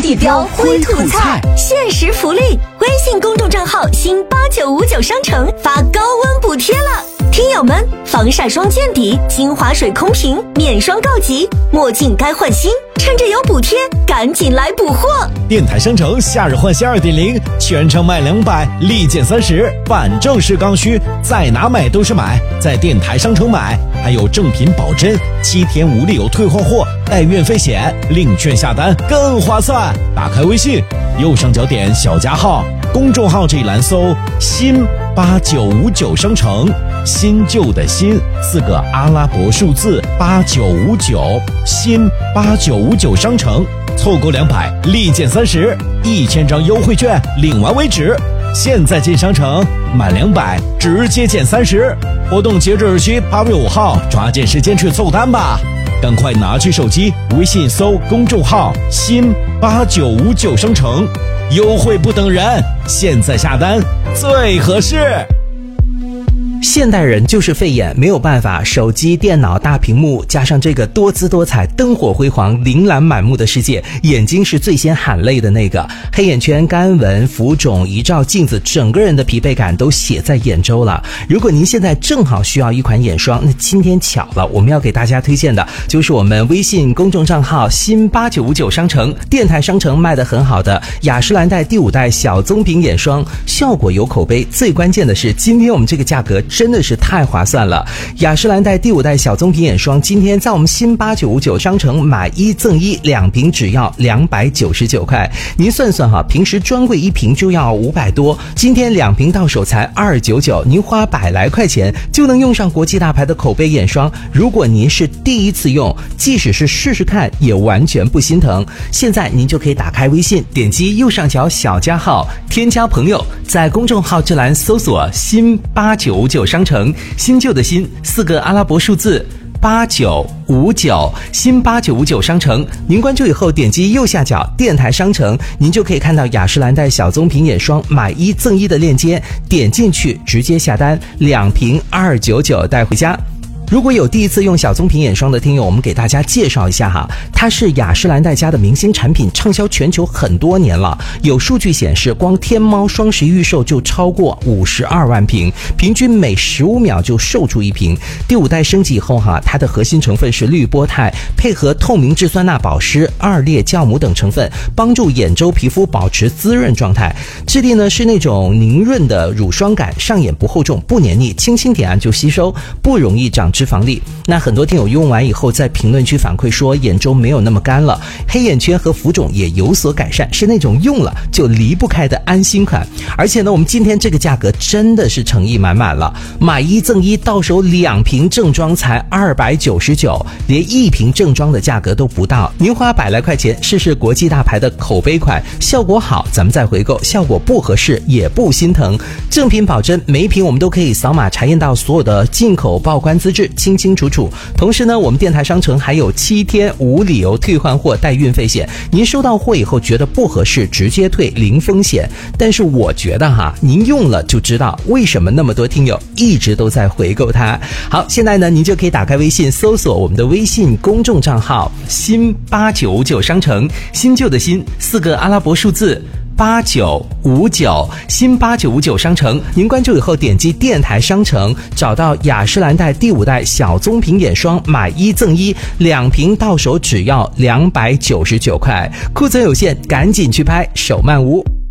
地标灰兔菜，限时福利，微信公众账号新8959商城发高温补贴了。听友们，防晒霜见底，精华水空瓶，面霜告急，墨镜该换新，趁着有补贴，赶紧来补货！ 电台商城夏日换新 2.0， 全程卖200，立减30，反正是刚需，在哪买都是买，在电台商城买，还有正品保真，7天无理由退换货，带运费险，领券下单更划算。打开微信，右上角点小加号，公众号这一栏搜新8959商城，新旧的新4个阿拉伯数字8959，新8959商城，凑够200立减30，1000张优惠券领完为止。现在进商城，满200直接减30，活动截止日期8月5号，抓紧时间去凑单吧！赶快拿起手机，微信搜公众号新8959商城，优惠不等人，现在下单最合适。 现代人就是费眼，没有办法，手机、电脑、大屏幕加上这个多姿多彩、灯火辉煌、琳琅满目的世界，眼睛是最先喊累的那个。黑眼圈、干纹、浮肿，一照镜子，整个人的疲惫感都写在眼周了。如果您现在正好需要一款眼霜，那今天巧了，我们要给大家推荐的就是我们微信公众账号新8959商城电台商城卖得很好的雅诗兰黛第5代小棕瓶眼霜，效果有口碑，最关键的是今天我们这个价格真的是太划算了。雅诗兰黛第5代小棕瓶眼霜今天在我们新8959商城买1赠1，2瓶只要299块。您算算哈，平时专柜1瓶就要500多，今天2瓶到手才299，您花100来块钱就能用上国际大牌的口碑眼霜。如果您是第一次用，即使是试试看也完全不心疼。现在您就可以打开微信，点击右上角小加号，添加朋友，在公众号这栏搜索新8959商城，新旧的新4个阿拉伯数字8959，新8959商城。您关注以后点击右下角电台商城，您就可以看到雅诗兰黛小棕瓶眼霜买1赠1的链接，点进去直接下单，2瓶299带回家。如果有第一次用小棕瓶眼霜的听友，我们给大家介绍一下哈，它是雅诗兰黛家的明星产品，畅销全球很多年了。有数据显示，光天猫双11预售就超过52万瓶，平均每15秒就售出1瓶。第5代升级以后哈，它的核心成分是氯波肽，配合透明质酸钠保湿、2列酵母等成分，帮助眼周皮肤保持滋润状态。质地呢是那种凝润的乳霜感，上眼不厚重，不黏腻，轻轻点按就吸收，不容易长脂肪粒。那很多听友用完以后在评论区反馈说眼周没有那么干了，黑眼圈和浮肿也有所改善，是那种用了就离不开的安心款。而且呢，我们今天这个价格真的是诚意满满了，买1赠1，到手2瓶正装才299，连1瓶正装的价格都不到。您花100来块钱试试国际大牌的口碑款，效果好咱们再回购，效果不合适也不心疼。正品保真，每一瓶我们都可以扫码查验到所有的进口报关资质，清清楚楚。同时呢，我们电台商城还有7天无理由退换货带运费险，您收到货以后觉得不合适直接退，零风险。但是我觉得哈，您用了就知道为什么那么多听友一直都在回购它。好，现在呢您就可以打开微信搜索我们的微信公众账号新8959商城，新旧的新4个阿拉伯数字8959，新8959商城。您关注以后点击电台商城，找到雅诗兰黛第5代小棕瓶眼霜，买1赠1，2瓶到手只要299块。库存有限，赶紧去拍，手慢无。